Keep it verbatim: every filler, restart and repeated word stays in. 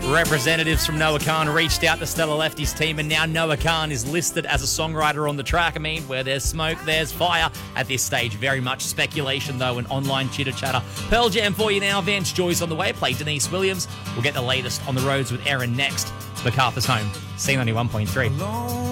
Representatives from Noah Khan reached out to Stella Lefty's team, and now Noah Khan is listed as a songwriter on the track. I mean, where there's smoke, there's fire. At this stage, very much speculation, though, and online chitter-chatter. Pearl Jam for you now. Vance Joy's on the way. Play Denise Williams. We'll get the latest on the roads with Erin next. It's MacArthur's Home. C ninety-one point three.